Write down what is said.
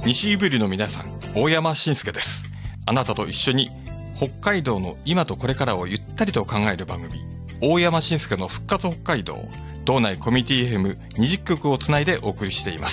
西いぶりの皆さん、大山伸介です。あなたと一緒に北海道の今とこれからをゆったりと考える番組、大山伸介の復活北海道、道内コミュニティ FM20 局をつないでお送りしています。